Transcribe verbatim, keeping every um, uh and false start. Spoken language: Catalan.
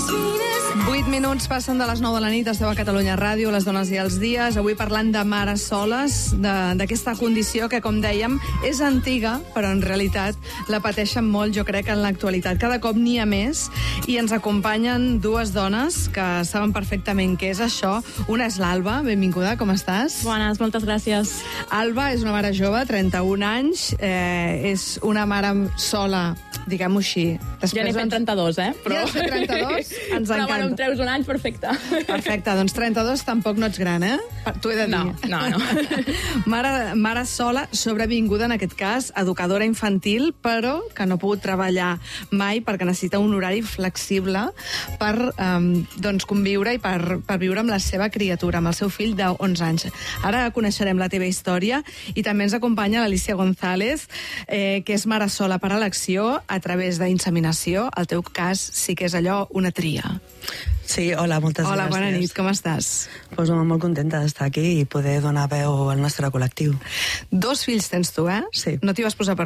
vuit minuts passen de les nou de la nit, esteu a Catalunya Ràdio, les dones i els dies, avui parlant de mares soles, d'aquesta condició que, com dèiem, és antiga, però en realitat la pateixen molt, jo crec, en l'actualitat. Cada cop n'hi ha més, i ens acompanyen dues dones que saben perfectament què és això. Una és l'Alba, benvinguda, com estàs? Bones, moltes gràcies. Alba és una mare jove, trenta-un anys, eh, és una mare sola, diguem-ho així. Després, ja n'he fet trenta-dos, eh? Però... Ja n'he fet trenta-dos? Ens però encanta. bueno, em treus un any, perfecte. Perfecte, doncs trenta-dos tampoc no ets gran, eh? T'ho he de dir. No, no, no. Mare, mare sola, sobrevinguda en aquest cas, educadora infantil, però que no ha pogut treballar mai perquè necessita un horari flexible per um, doncs conviure i per, per viure amb la seva criatura, amb el seu fill d'onze anys. Ara coneixerem la teva història i també ens acompanya l'Alicia González, eh, que és mare sola per elecció a través d'inseminació. El teu cas sí que és allò, una tria. Sí, hola, moltes hola, gràcies. Hola, bona nit, com estàs? Pues molt contenta d'estar aquí i poder donar veu al nostre col·lectiu. Dos fills tens tu, eh? Sí. No t'hi vas posar per